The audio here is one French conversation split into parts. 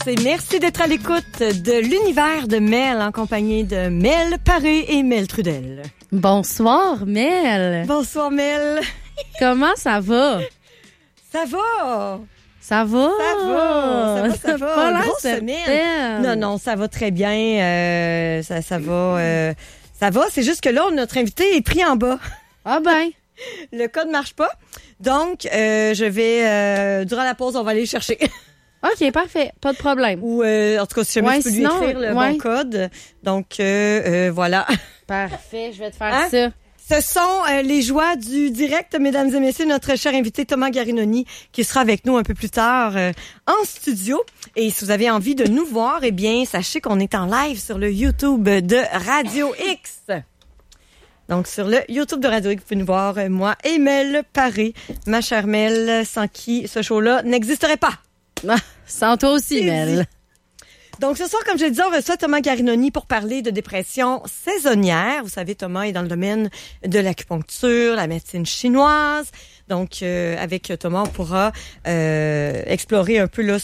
et merci d'être à l'écoute de l'univers de Mel en compagnie de Mel Paré et Mel Trudel. Bonsoir, Mel. Bonsoir, Mel. Comment ça va? Ça va. Ça va? Ça va. Pas Grosse semaine. Non, ça va très bien. Ça va. Ça va, c'est juste que là, notre invité est pris en bas. Ah ben. Le code marche pas. Donc, je vais, durant la pause, on va aller le chercher. OK, parfait. Pas de problème. Ou, en tout cas, si jamais tu peux lui écrire le bon code. Donc, voilà. Parfait, je vais te faire ça. Ce sont les joies du direct, mesdames et messieurs, notre cher invité Thomas Garinoni qui sera avec nous un peu plus tard en studio. Et si vous avez envie de nous voir, eh bien, sachez qu'on est en live sur le YouTube de Radio X. Donc, sur le YouTube de Radio X, vous pouvez nous voir, moi et Mel Paré, ma chère Mel, sans qui ce show-là n'existerait pas. Sans toi aussi, Mel. Donc, ce soir, comme je l'ai dit, on reçoit Thomas Garinoni pour parler de dépression saisonnière. Vous savez, Thomas est dans le domaine de l'acupuncture, la médecine chinoise. Donc, avec Thomas, on pourra explorer un peu là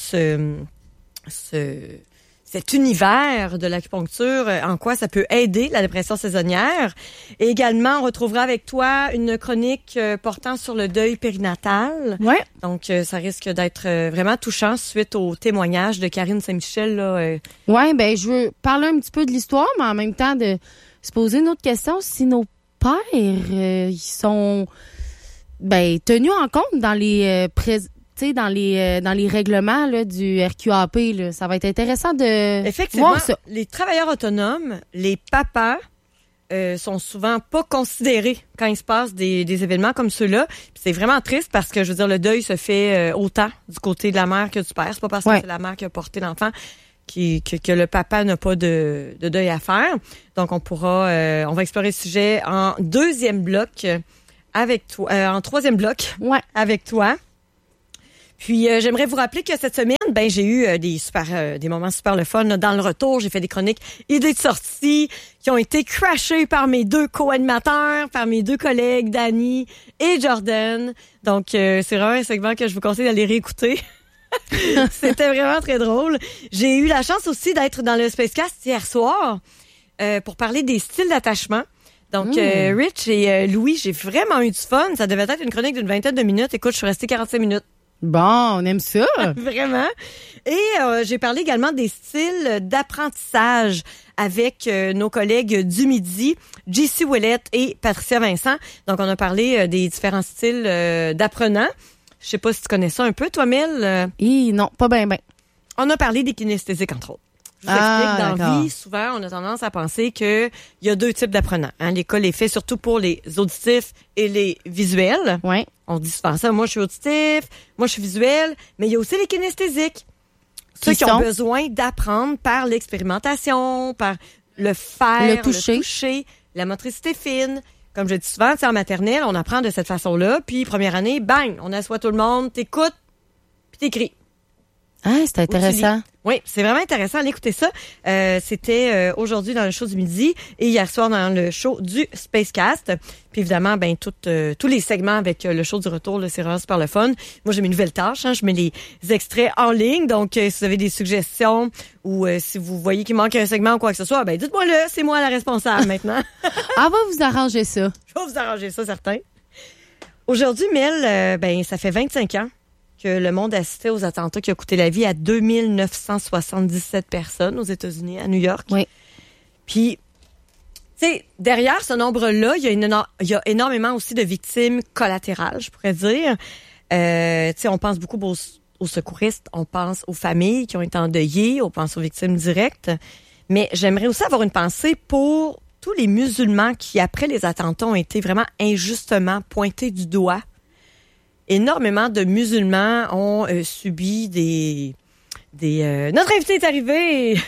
cet univers de l'acupuncture, en quoi ça peut aider la dépression saisonnière. Et également, on retrouvera avec toi une chronique portant sur le deuil périnatal. Ouais. Donc, ça risque d'être vraiment touchant suite au témoignage de Karine Saint-Michel. Là, Ouais, ben je veux parler un petit peu de l'histoire, mais en même temps de se poser une autre question. Si nos pères, ils sont tenus en compte dans les dans les règlements là, du RQAP, là, ça va être intéressant de effectivement, voir ça. Les travailleurs autonomes, les papas, sont souvent pas considérés quand il se passe des événements comme ceux-là. Puis c'est vraiment triste parce que, je veux dire, le deuil se fait autant du côté de la mère que du père. C'est pas parce que c'est la mère qui a porté l'enfant que le papa n'a pas de deuil à faire. Donc, on va explorer ce sujet en deuxième bloc avec toi, en troisième bloc avec toi. Puis j'aimerais vous rappeler que cette semaine, j'ai eu des moments super le fun là, dans le retour. J'ai fait des chroniques idées de sortie qui ont été crashées par mes deux co-animateurs, par mes deux collègues Dani et Jordan. Donc c'est vraiment un segment que je vous conseille d'aller réécouter. C'était vraiment très drôle. J'ai eu la chance aussi d'être dans le Spacecast hier soir pour parler des styles d'attachement. Donc, Rich et Louis, j'ai vraiment eu du fun. Ça devait être une chronique d'une 20aine de minutes. Écoute, je suis restée 45 minutes. Bon, on aime ça. Vraiment. Et j'ai parlé également des styles d'apprentissage avec nos collègues du Midi, JC Ouellette et Patricia Vincent. Donc, on a parlé des différents styles d'apprenants. Je sais pas si tu connais ça un peu, toi, Mel. Non, pas bien. On a parlé des kinesthésiques, entre autres. Je vous explique, dans la vie, souvent, on a tendance à penser qu'il y a deux types d'apprenants. L'école est faite surtout pour les auditifs et les visuels. Ouais. On dit souvent ça, moi je suis auditif, moi je suis visuel, mais il y a aussi les kinesthésiques. Ceux qui ont besoin d'apprendre par l'expérimentation, par le faire, le toucher, la motricité fine. Comme je dis souvent, en maternelle, on apprend de cette façon-là, puis première année, bang, on assoit tout le monde, t'écoutes, puis t'écris. Ah, c'est intéressant. Oui, c'est vraiment intéressant. Allez écouter ça. C'était aujourd'hui dans le show du midi et hier soir dans le show du Spacecast. Puis évidemment, tous les segments avec le show du retour, là, c'est vraiment super le fun. Moi, j'ai mes nouvelles tâches. Je mets les extraits en ligne. Donc, si vous avez des suggestions ou si vous voyez qu'il manque un segment ou quoi que ce soit, dites-moi-le. C'est moi la responsable maintenant. On va vous arranger ça. Je vais vous arranger ça, certain. Aujourd'hui, Mel, ça fait 25 ans que le monde assistait aux attentats qui ont coûté la vie à 2977 personnes aux États-Unis, à New York. Oui. Puis, tu sais, derrière ce nombre-là, il y a énormément aussi de victimes collatérales, je pourrais dire. Tu sais, on pense beaucoup aux secouristes, on pense aux familles qui ont été endeuillées, on pense aux victimes directes. Mais j'aimerais aussi avoir une pensée pour tous les musulmans qui, après les attentats, ont été vraiment injustement pointés du doigt. Énormément de musulmans ont subi des notre invité est arrivé!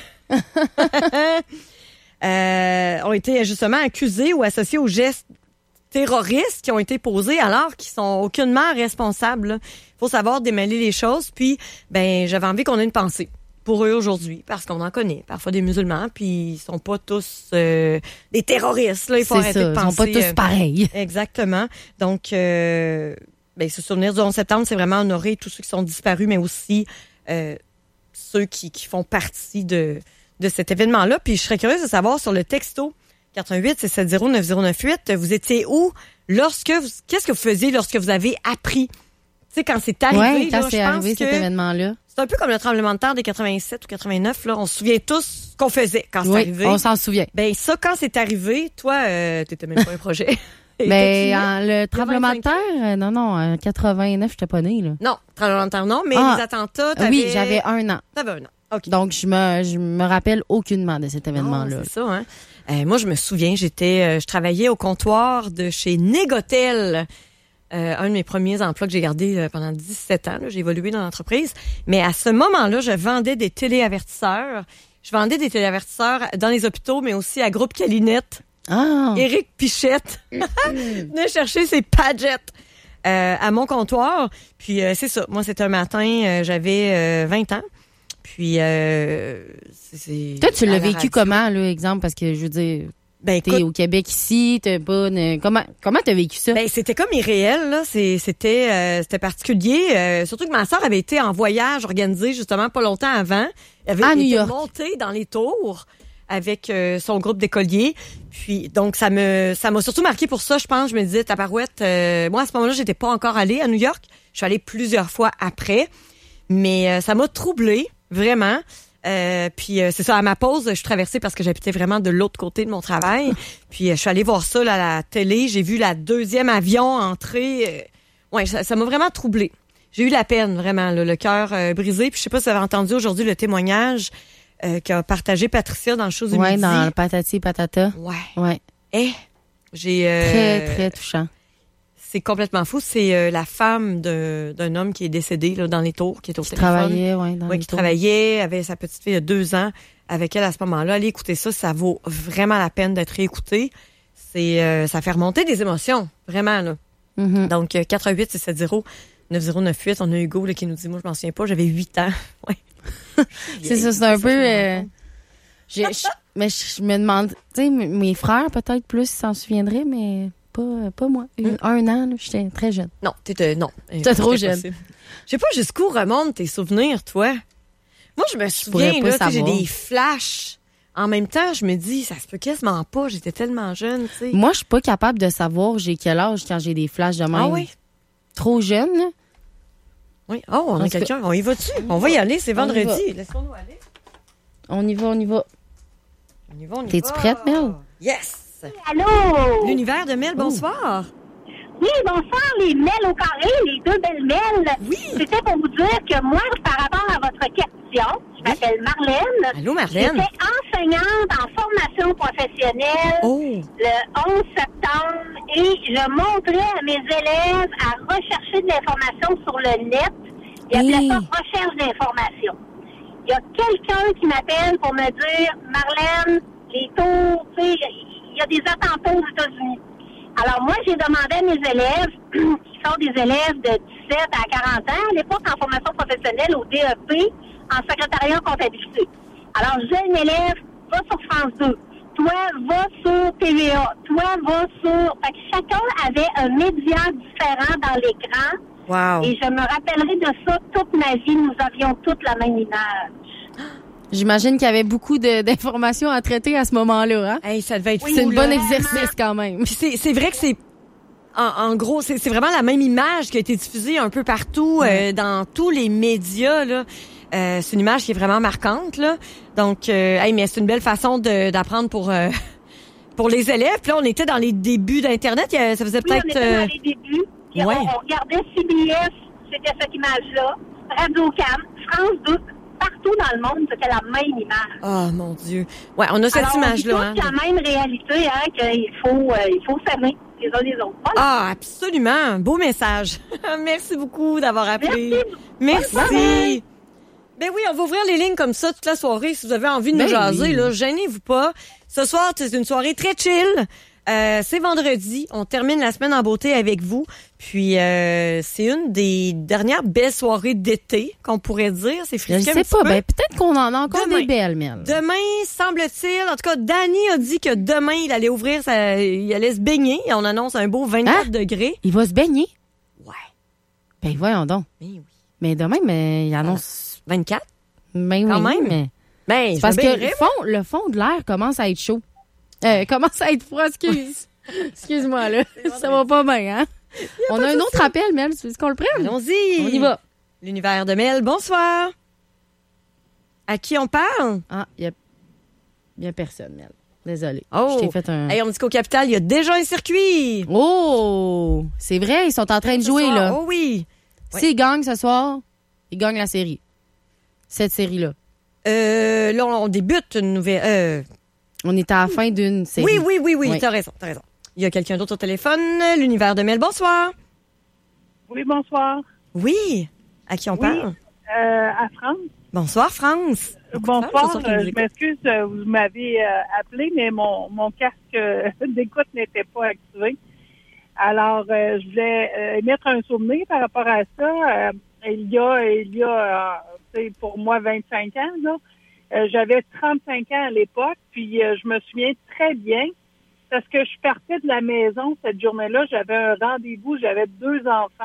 Ont été justement accusés ou associés aux gestes terroristes qui ont été posés alors qu'ils sont aucunement responsables. Il faut savoir démêler les choses. Puis, j'avais envie qu'on ait une pensée pour eux aujourd'hui, parce qu'on en connaît parfois des musulmans, puis ils sont pas tous des terroristes. Là, il faut arrêter de penser. Ils sont pas tous pareils. Exactement. Donc, se souvenir du 11 septembre, c'est vraiment honorer tous ceux qui sont disparus, mais aussi ceux qui font partie de cet événement-là. Puis je serais curieuse de savoir sur le texto 418-670-9098, vous étiez où qu'est-ce que vous faisiez lorsque vous avez appris? Tu sais, quand c'est arrivé, quand là, c'est arrivé cet événement-là. C'est un peu comme le tremblement de terre des 87 ou 89. Là. On se souvient tous ce qu'on faisait quand c'est arrivé. On s'en souvient. Ben ça, quand c'est arrivé, toi, t'étais même pas un projet. Ben, le tremblement de terre, non, en 89, j'étais pas née, là. Non, tremblement de terre, non, mais les attentats, Oui, j'avais 1 an. T'avais 1 an, OK. Donc, je me rappelle aucunement de cet événement-là. C'est ça, hein. Moi, je me souviens, je travaillais au comptoir de chez Négotel. Un de mes premiers emplois que j'ai gardé pendant 17 ans. Là, j'ai évolué dans l'entreprise. Mais à ce moment-là, je vendais des téléavertisseurs. Je vendais des téléavertisseurs dans les hôpitaux, mais aussi à Groupe Calinette. Ah! Éric Pichette venait chercher ses Padgett à mon comptoir. Puis c'est ça. Moi, c'était un matin, j'avais 20 ans. Puis toi, tu l'as vécu comment, là, exemple? Parce que, je veux dire... Ben, t'es au Québec ici, t'as pas... Comment t'as vécu ça? Ben, c'était comme irréel, là. C'était particulier. Surtout que ma sœur avait été en voyage organisé, justement, pas longtemps avant. Elle avait été montée dans les tours avec son groupe d'écoliers. Puis, donc, ça m'a surtout marqué pour ça, je pense. Je me disais, tabarouette, moi, à ce moment-là, j'étais pas encore allée à New York. Je suis allée plusieurs fois après. Mais ça m'a troublée, vraiment. Puis c'est ça, à ma pause, je traversais parce que j'habitais vraiment de l'autre côté de mon travail. Puis je suis allée voir ça là, à la télé. J'ai vu la deuxième avion entrer. Ouais, ça m'a vraiment troublée. J'ai eu la peine, vraiment, là, le cœur brisé. Puis je sais pas si vous avez entendu aujourd'hui le témoignage qu'a partagé Patricia dans le show du midi. Ouais, dans le Patati Patata. Ouais. J'ai très, très touchant. C'est complètement fou. C'est la femme d'un homme qui est décédé là, dans les tours, qui est au téléphone. Travaillait, dans les tours. Qui travaillait, avait sa petite fille de 2 ans avec elle à ce moment-là. Allez écouter ça vaut vraiment la peine d'être réécouté. Ça fait remonter des émotions, vraiment. Là. Mm-hmm. Donc, 418-670-9098. On a Hugo là, qui nous dit, moi, je m'en souviens pas, j'avais 8 ans. Ouais. C'est ça, c'est un peu... mais je me demande, tu sais, mes frères peut-être plus s'en souviendraient, mais... Pas moi. 1 an, là, j'étais très jeune. Non, t'étais trop jeune. Je sais pas jusqu'où remontent tes souvenirs, toi. Moi, je me souviens, là, j'ai des flashs. En même temps, je me dis, ça se peut quasiment pas. J'étais tellement jeune, tu sais. Moi, je suis pas capable de savoir j'ai quel âge quand j'ai des flashs de même. Ah oui? Trop jeune, là. Oui. Oh, on a quelqu'un. On y va-tu? On va y aller, c'est vendredi. Laisse-nous aller. On y va. T'es-tu prête, Mel? Yes! Allô? L'univers de Mel, bonsoir. Oui, bonsoir, les Mel au carré, les 2 belles Mel. Oui. C'était pour vous dire que moi, par rapport à votre question, je m'appelle Marlène. Allô, Marlène. J'étais enseignante en formation professionnelle le 11 septembre et je montrais à mes élèves à rechercher de l'information sur le net. Ils appelaient ça recherche d'information. Il y a quelqu'un qui m'appelle pour me dire, Marlène, les tours, tu sais, il y a des attentats aux États-Unis. Alors, moi, j'ai demandé à mes élèves, qui sont des élèves de 17 à 40 ans, à l'époque en formation professionnelle au DEP, en secrétariat en comptabilité. Alors, j'ai un élève, va sur France 2. Toi, va sur TVA. Toi, va sur... Fait que chacun avait un média différent dans l'écran. Wow. Et je me rappellerai de ça toute ma vie. Nous avions toutes la même image. J'imagine qu'il y avait beaucoup d'informations à traiter à ce moment-là. Hein? Hey, ça devait être fou, c'est un bon exercice quand même. Puis c'est vrai que c'est... En gros, c'est vraiment la même image qui a été diffusée un peu partout, dans tous les médias. Là. C'est une image qui est vraiment marquante. Là. Donc, mais c'est une belle façon d'apprendre pour les élèves. Puis là, on était dans les débuts d'Internet. Ça faisait peut-être... on était dans les débuts. Puis on regardait CBS, c'était cette image-là. Radio-Can, France 2... Partout dans le monde, c'était la même image. Oh, mon Dieu. Ouais, on a cette image-là. C'est la même réalité, hein, qu'il faut s'aimer les uns les autres. Voilà. Ah, absolument. Beau message. Merci beaucoup d'avoir appelé. Merci. Bye. Ben oui, on va ouvrir les lignes comme ça toute la soirée. Si vous avez envie de nous jaser, là, gênez-vous pas. Ce soir, c'est une soirée très chill. C'est vendredi. On termine la semaine en beauté avec vous. Puis, c'est une des dernières belles soirées d'été, qu'on pourrait dire. C'est frisqué. Je sais pas. Ben, peut-être qu'on en a encore des belles, Mel. Demain, semble-t-il. En tout cas, Danny a dit que demain, il allait il allait se baigner. On annonce un beau 24 degrés. Il va se baigner? Ouais. Ben, voyons donc. Mais oui. Mais demain, il annonce... 24? Ben Quand oui, même. mais... Ben, C'est parce que le fond de l'air commence à être chaud. Commence à être froid, excuse-moi, là. Ça va pas bien, hein? On a un autre appel, Mel. Tu veux qu'on le prenne? Allons-y. On y va. L'univers de Mel, bonsoir. À qui on parle? Ah, il y a personne, Mel. Désolée. Oh. Je t'ai fait un... Hey, on dit qu'au Capital, il y a déjà un circuit. Oh! C'est vrai, ils sont en train de jouer, là. Oh oui. S'ils gagnent ce soir, ils gagnent la série. Cette série-là. Là, on débute une nouvelle... On est à la fin d'une série. Oui. T'as raison. Il y a quelqu'un d'autre au téléphone. L'univers de Mel, bonsoir. Oui, bonsoir. Oui. À qui on parle? À France. Bonsoir, France. Bonsoir. Je m'excuse, vous m'avez appelé, mais mon casque d'écoute n'était pas activé. Alors, je voulais émettre un souvenir par rapport à ça. Il y a pour moi, 25 ans, là. J'avais 35 ans à l'époque, puis je me souviens très bien parce que je partais de la maison cette journée-là. J'avais un rendez-vous, j'avais 2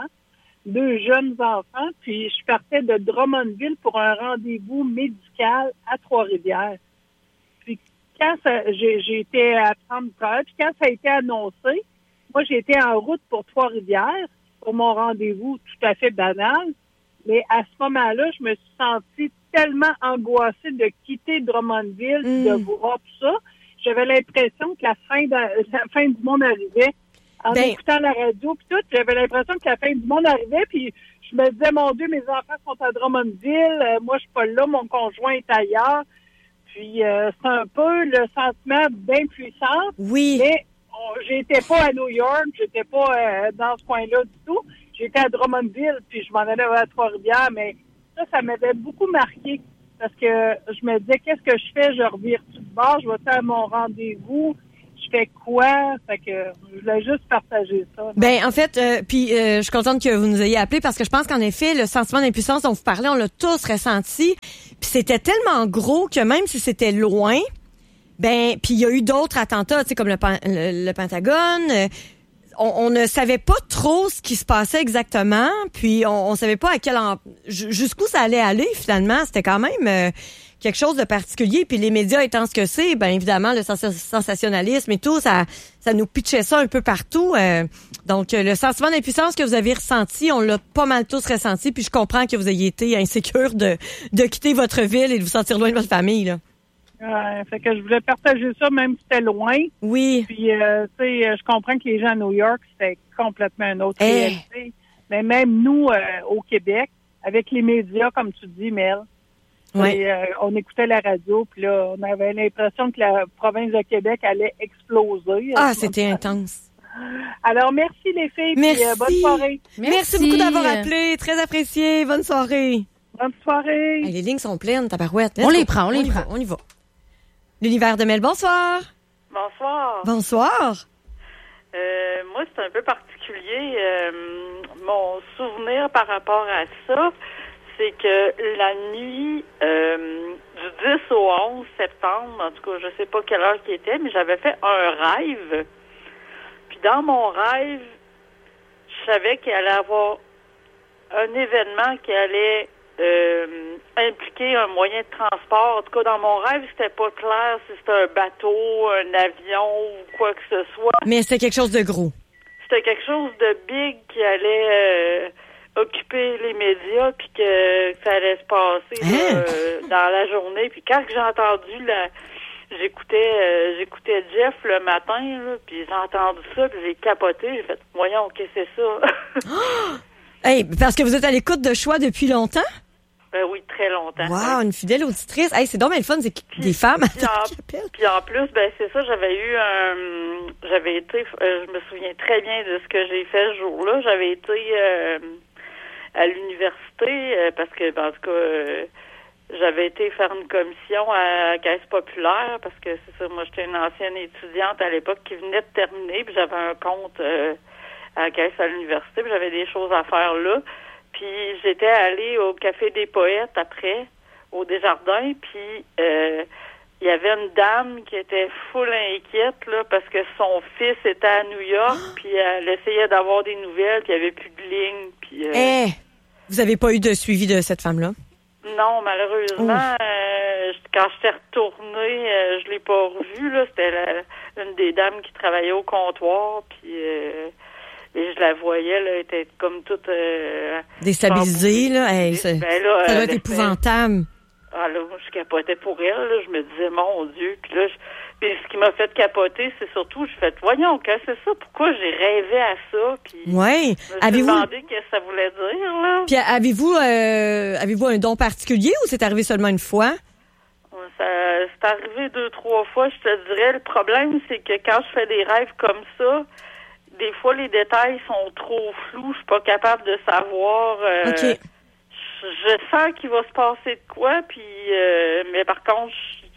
jeunes enfants, puis je partais de Drummondville pour un rendez-vous médical à Trois-Rivières. Puis quand j'étais à 33, puis quand ça a été annoncé, moi j'étais en route pour Trois-Rivières pour mon rendez-vous tout à fait banal, mais à ce moment-là, je me suis sentie tellement angoissée de quitter Drummondville, de voir tout ça. J'avais l'impression que la fin du monde arrivait. En écoutant la radio, puis tout, j'avais l'impression que la fin du monde arrivait, puis je me disais, mon Dieu, mes enfants sont à Drummondville, moi, je suis pas là, mon conjoint est ailleurs. Puis, c'est un peu le sentiment d'impuissance. Oui. Mais j'étais pas à New York, j'étais pas dans ce coin-là du tout. J'étais à Drummondville, puis je m'en allais à Trois-Rivières, mais ça m'avait beaucoup marqué. Parce que je me disais, qu'est-ce que je fais? Je revire tout de bord, je vais faire mon rendez-vous. Je fais quoi? Fait que je voulais juste partager ça. Ben, en fait, je suis contente que vous nous ayez appelé parce que je pense qu'en effet, le sentiment d'impuissance dont vous parlez, on l'a tous ressenti. Puis c'était tellement gros que même si c'était loin, ben, puis il y a eu d'autres attentats, tu sais, comme le Pentagone. On ne savait pas trop ce qui se passait exactement, puis on savait pas jusqu'où ça allait aller finalement. C'était quand même quelque chose de particulier. Puis les médias étant ce que c'est, ben évidemment le sensationnalisme et tout, ça nous pitchait ça un peu partout. Donc le sentiment d'impuissance que vous avez ressenti, on l'a pas mal tous ressenti. Puis je comprends que vous ayez été insécure de quitter votre ville et de vous sentir loin de votre famille là. Fait que je voulais partager ça, même si c'était loin. Oui. Puis, tu sais, je comprends que les gens à New York, c'était complètement une autre réalité. Mais même nous, au Québec, avec les médias, comme tu dis, Mel, on écoutait la radio, puis là, on avait l'impression que la province de Québec allait exploser. C'était intense. Alors, merci les filles. Merci. Puis, bonne soirée. Merci beaucoup d'avoir appelé. Très apprécié. Bonne soirée. Bonne soirée. Hey, les lignes sont pleines, tabarouette. On les prend. On y va. L'univers de Mel, bonsoir. Bonsoir. Bonsoir. Moi, c'est un peu particulier. Mon souvenir par rapport à ça, c'est que la nuit du 10 au 11 septembre, en tout cas, je sais pas quelle heure qui était, mais j'avais fait un rêve. Puis dans mon rêve, je savais qu'il allait y avoir un événement qui allait impliquer un moyen de transport. En tout cas, dans mon rêve, c'était pas clair si c'était un bateau, un avion ou quoi que ce soit. Mais c'était quelque chose de gros. C'était quelque chose de big qui allait occuper les médias puis que ça allait se passer dans la journée. Puis quand j'ai entendu j'écoutais Jeff le matin, là, puis j'ai entendu ça, puis j'ai capoté, j'ai fait, voyons, qu'est-ce que c'est ça? Hey, parce que vous êtes à l'écoute de Choix depuis longtemps? Oui, très longtemps. Wow, une fidèle auditrice. Hey, c'est donc bien le fun, c'est des femmes qui appellent. Puis en plus, ben c'est ça, j'avais été, je me souviens très bien de ce que j'ai fait ce jour-là. J'avais été à l'université parce que, en tout cas, j'avais été faire une commission à Caisse populaire parce que c'est ça, moi j'étais une ancienne étudiante à l'époque qui venait de terminer, puis j'avais un compte à la Caisse à l'université, puis j'avais des choses à faire là. Puis j'étais allée au Café des Poètes après, au Desjardins, puis il y avait une dame qui était full inquiète là parce que son fils était à New York, puis elle essayait d'avoir des nouvelles, puis il n'y avait plus de ligne. Puis vous avez pas eu de suivi de cette femme-là? Non, malheureusement, quand je suis retournée, je l'ai pas revu. Là, c'était une des dames qui travaillait au comptoir, puis et je la voyais, là, elle était comme toute déstabilisée, là. Hey, ça doit être épouvantable. Ah là, je capotais pour elle, là. Je me disais, mon Dieu. Puis là, puis ce qui m'a fait capoter, c'est surtout, je fais, voyons, qu'est-ce que c'est ça? Pourquoi j'ai rêvé à ça? Puis ouais. Je me suis demandé ce que ça voulait dire, là. Puis avez-vous un don particulier ou c'est arrivé seulement une fois? C'est arrivé 2-3 fois, je te dirais. Le problème, c'est que quand je fais des rêves comme ça, des fois, les détails sont trop flous. Je suis pas capable de savoir. OK. Je sens qu'il va se passer de quoi, puis mais par contre,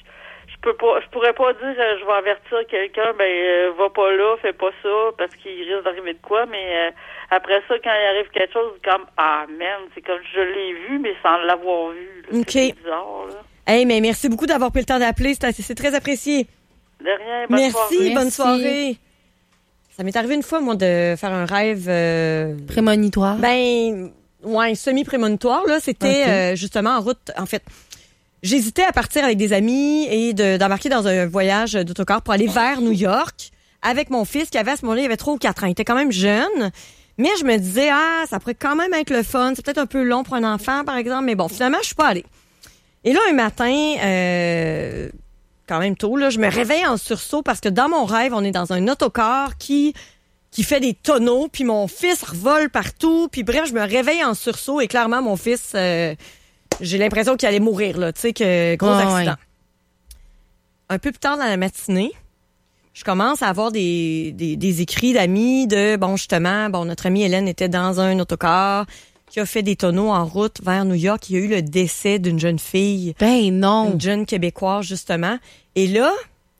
je pourrais pas dire je vais avertir quelqu'un, va pas là, fais pas ça, parce qu'il risque d'arriver de quoi, mais après ça, quand il arrive quelque chose, comme c'est comme je l'ai vu, mais sans l'avoir vu. Là. OK. C'est bizarre, là. Hey, mais merci beaucoup d'avoir pris le temps d'appeler, c'est très apprécié. De rien, bonne soirée. Bonne soirée. Ça m'est arrivé une fois, moi, de faire un rêve... prémonitoire? Ouais, semi-prémonitoire, là. C'était justement en route. En fait, j'hésitais à partir avec des amis et d'embarquer dans un voyage d'autocar pour aller vers New York avec mon fils qui avait à ce moment-là, il avait 3 ou 4 ans. Il était quand même jeune. Mais je me disais, ça pourrait quand même être le fun. C'est peut-être un peu long pour un enfant, par exemple. Mais bon, finalement, je suis pas allée. Et là, un matin, quand même tôt, là, je me réveille en sursaut parce que dans mon rêve, on est dans un autocar qui fait des tonneaux, puis mon fils revole partout, puis bref, je me réveille en sursaut et clairement, mon fils, j'ai l'impression qu'il allait mourir, là, tu sais, que gros accident. Ouais. Un peu plus tard dans la matinée, je commence à avoir des écrits d'amis notre amie Hélène était dans un autocar qui a fait des tonneaux en route vers New York. Il y a eu le décès d'une jeune fille. Non. Une jeune Québécoise, justement. Et là,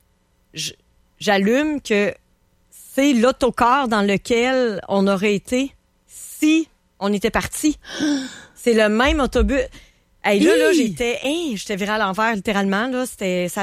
j'allume que c'est l'autocar dans lequel on aurait été si on était parti. C'est le même autobus. Hey, là, j'étais virée à l'envers, littéralement. Là, ça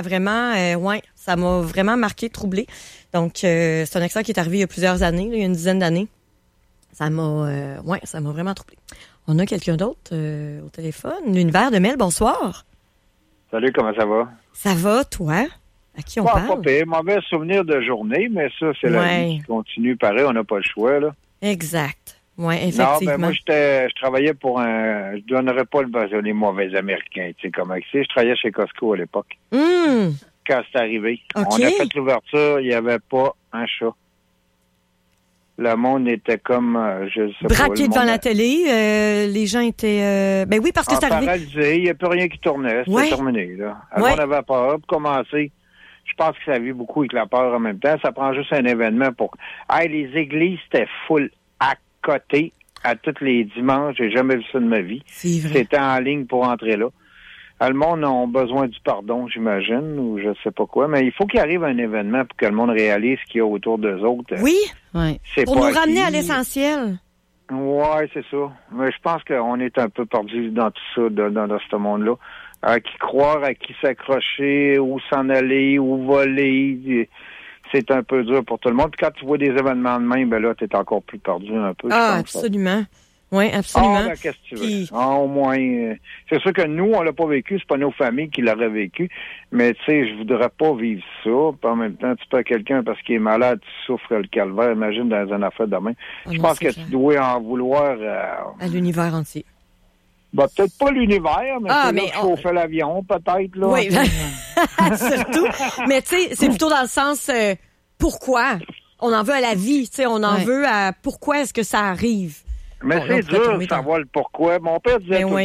m'a vraiment marqué, troublé. Donc, c'est un accident qui est arrivé il y a plusieurs années, là, il y a une dizaine d'années. Ça m'a vraiment troublé. On a quelqu'un d'autre au téléphone. L'univers de Mel, bonsoir. Salut, comment ça va? Ça va, toi? À qui on parle? Pas pire. Mauvais souvenir de journée, mais ça, c'est la vie qui continue. Pareil, on n'a pas le choix, là. Exact. Oui, effectivement. Non, moi, je travaillais pour je donnerais pas le buzz les mauvais Américains, tu sais, comment c'est. Je travaillais chez Costco à l'époque. Quand c'est arrivé. Okay. On a fait l'ouverture, il n'y avait pas un chat. Le monde était comme, je sais pas. Braqué devant la télé, les gens étaient... oui, parce que c'est arrivé. Paralysé, il n'y a plus rien qui tournait, c'était terminé, là. Avant, on avait peur, pour commencer. Je pense que ça vit beaucoup avec la peur en même temps. Ça prend juste un événement pour... les églises, c'était full à côté, à tous les dimanches. J'ai jamais vu ça de ma vie. C'est vrai. C'était en ligne pour entrer là. Le monde a besoin du pardon, j'imagine, ou je sais pas quoi. Mais il faut qu'il arrive un événement pour que le monde réalise ce qu'il y a autour d'eux autres. Oui, c'est pour pas nous ramener à l'essentiel. Oui, c'est ça. Mais je pense qu'on est un peu perdu dans tout ça, dans ce monde-là. À qui croire, à qui s'accrocher, où s'en aller, où voler. C'est un peu dur pour tout le monde. Puis quand tu vois des événements de même, là, t'es encore plus perdu un peu. Absolument. Oui, absolument. Qu'est-ce que tu veux? Au moins, c'est sûr que nous, on l'a pas vécu, c'est pas nos familles qui l'auraient vécu, mais tu sais, je voudrais pas vivre ça. Puis en même temps, tu perds quelqu'un parce qu'il est malade, tu souffres le calvaire. Imagine dans une affaire demain. Je pense que tu dois en vouloir à l'univers entier. Peut-être pas l'univers, mais chauffer l'avion, peut-être, là. Oui, surtout. Mais tu sais, c'est plutôt dans le sens pourquoi? On en veut à la vie, tu sais, on en veut à pourquoi est-ce que ça arrive? Mais c'est dur de savoir le pourquoi. Mon père disait tout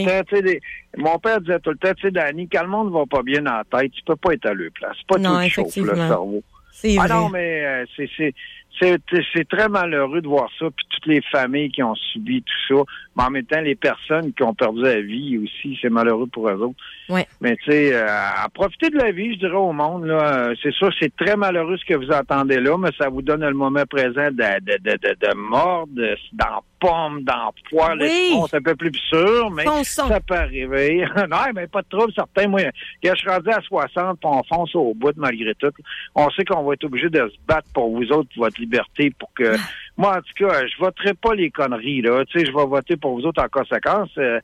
le temps, tu sais, Dani, quand le monde va pas bien dans la tête, tu peux pas être à leur place. C'est pas tout chauffe, le cerveau. C'est vrai. Non, mais c'est très malheureux de voir ça, puis toutes les familles qui ont subi tout ça, mais en même temps, les personnes qui ont perdu la vie aussi, c'est malheureux pour eux autres. Ouais. Mais tu sais, à profiter de la vie, je dirais au monde, là, c'est sûr, c'est très malheureux ce que vous entendez là, mais ça vous donne le moment présent de mordre, dans pomme, dans poire, c'est un peu plus sûr, mais ça peut arriver. Non, mais pas de trouble, certain. Moi, je suis rendu à 60, puis on fonce au bout malgré tout. On sait qu'on va être obligé de se battre pour vous autres, pour votre liberté, pour que... Moi, en tout cas, je voterai pas les conneries, là. Tu sais, je vais voter pour vous autres en conséquence,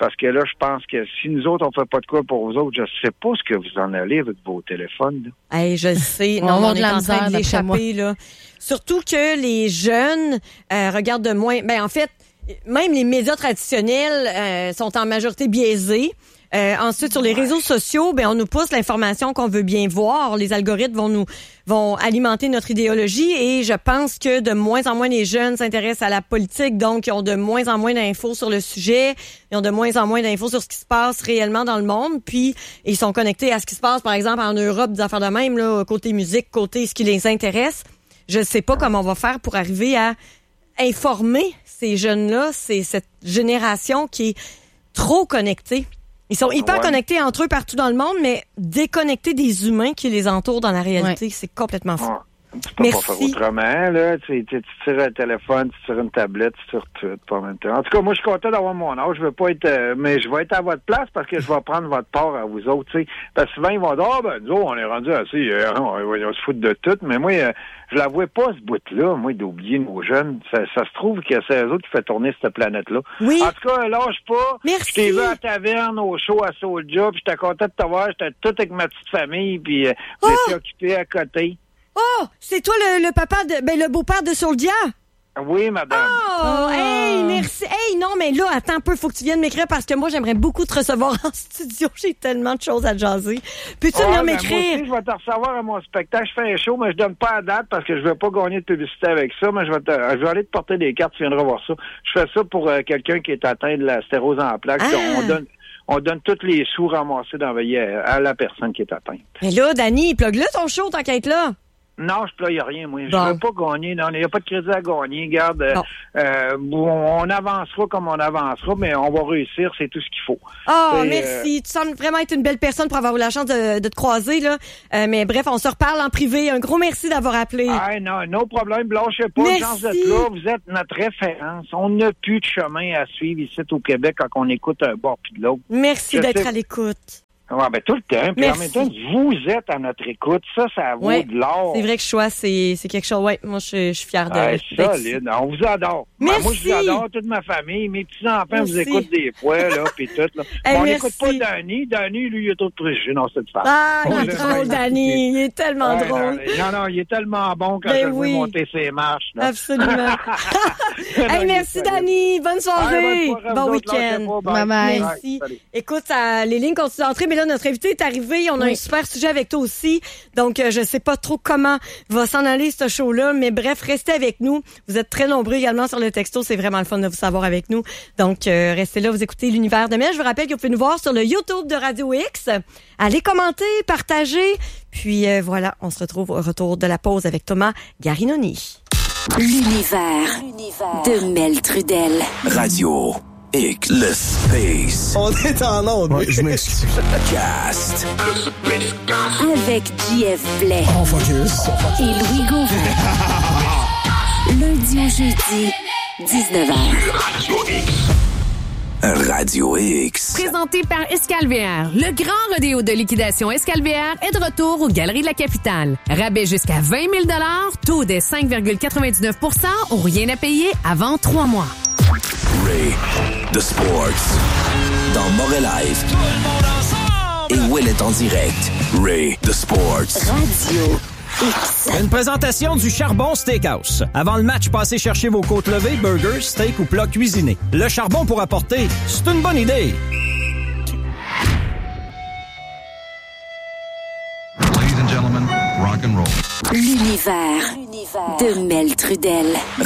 Parce que là, je pense que si nous autres, on fait pas de quoi pour vous autres, je sais pas ce que vous en allez avec vos téléphones. Là. Hey, je le sais. Non, on est en train de l'échapper, là. Surtout que les jeunes regardent de moins... Ben, en fait, même les médias traditionnels sont en majorité biaisés. Ensuite, sur les réseaux sociaux, ben on nous pousse l'information qu'on veut bien voir. Les algorithmes vont alimenter notre idéologie et je pense que de moins en moins les jeunes s'intéressent à la politique, donc ils ont de moins en moins d'infos sur le sujet, ils ont de moins en moins d'infos sur ce qui se passe réellement dans le monde, puis ils sont connectés à ce qui se passe, par exemple, en Europe, des affaires de même, là, côté musique, côté ce qui les intéresse. Je ne sais pas comment on va faire pour arriver à informer ces jeunes-là, c'est cette génération qui est trop connectée. Ils sont hyper connectés entre eux partout dans le monde, mais déconnectés des humains qui les entourent dans la réalité. C'est complètement fou. Tu peux pas faire autrement, là. Tu tires un téléphone, tu tires une tablette, tu tires tout, pas en même temps. En tout cas, moi, je suis content d'avoir mon âge. Je veux pas être, mais je vais être à votre place parce que je vais prendre votre part à vous autres, tu sais. Parce que souvent, ils vont dire, nous autres, on est rendu assez, on se fout de tout. Mais moi, je la vois pas, ce bout-là, moi, d'oublier nos jeunes. Ça se trouve que c'est eux autres qui fait tourner cette planète-là. Oui. En tout cas, lâche pas. Merci. Je t'ai vu à la taverne, au show, à Soulja, puis j'étais content de te voir. J'étais tout avec ma petite famille, puis j'étais occupé à côté. Oh, c'est toi le papa le beau-père de Soulja? Oui, madame. Oh, hey, merci. Hey, non, mais là, attends un peu, faut que tu viennes m'écrire parce que moi, j'aimerais beaucoup te recevoir en studio. J'ai tellement de choses à te jaser. Peux-tu venir m'écrire? Moi aussi, je vais te recevoir à mon spectacle. Je fais un show, mais je donne pas la date parce que je veux pas gagner de publicité avec ça, mais je vais aller te porter des cartes, tu viendras voir ça. Je fais ça pour quelqu'un qui est atteint de la stérose en plaques. On donne tous les sous ramassés d'envoyer à la personne qui est atteinte. Mais là, Dani, plug-le ton show, tant qu'à être là. Non, je playe rien, moi. Je veux pas gagner. Non, il n'y a pas de crédit à gagner. Regarde, on avancera comme on avancera, mais on va réussir, c'est tout ce qu'il faut. Oh, merci. Tu sembles vraiment être une belle personne pour avoir eu la chance de te croiser, là. Mais bref, on se reparle en privé. Un gros merci d'avoir appelé. Ah, non, no problème. Lâchez pas. Chance d'être là. Vous êtes notre référence. On n'a plus de chemin à suivre ici au Québec quand on écoute un bord puis de l'autre. Merci d'être à l'écoute. Ouais, ben tout le temps. Puis en même temps, vous êtes à notre écoute. Ça vaut de l'or. C'est vrai que choix, c'est quelque chose. Ouais, moi, je suis fière d'être solide. On vous adore. Merci. Moi, je vous adore, toute ma famille. Mes petits-enfants vous écoutent des fois, là, puis tout. Là. On n'écoute pas Danny. Danny, lui, il est trop préjugé. Non, c'est de faire. Ah, il est drôle, Danny. Il est tellement drôle. Non, il est tellement bon quand je veux monter ses marches. Là. Absolument. Merci, Danny. Bonne soirée. Bon week-end. Bye-bye. Merci. Écoute, les lignes continuent d'entrer, mais là, notre invité est arrivé. On a un super sujet avec toi aussi. Donc, je sais pas trop comment va s'en aller ce show-là, mais bref, restez avec nous. Vous êtes très nombreux également sur le texto. C'est vraiment le fun de vous savoir avec nous. Donc, restez là, vous écoutez l'Univers de Mel. Je vous rappelle que vous pouvez nous voir sur le YouTube de Radio X. Allez commenter, partager. Puis voilà, on se retrouve au retour de la pause avec Thomas Garinoni. L'Univers de Mel Trudel. Radio X, le space. On est en onde. Ouais, je m'excuse. Cast. Avec JF Blais. On focus. Et Louis Gauvin. Lundi au jeudi, 19h. Radio X. Présenté par Escalvière. Le grand rodéo de liquidation Escalvière est de retour aux Galeries de la Capitale. Rabais jusqu'à 20 000 $, taux des 5,99 % ou rien à payer avant 3 mois. Ray, The Sports. Dans Morelive. Et Will est en direct. Ray, The Sports. Radio X. Une présentation du Charbon Steakhouse. Avant le match, passez chercher vos côtes levées, burgers, steak ou plats cuisinés. Le charbon pour apporter, c'est une bonne idée. Ladies and gentlemen, rock and roll. L'Univers de Mel Trudel.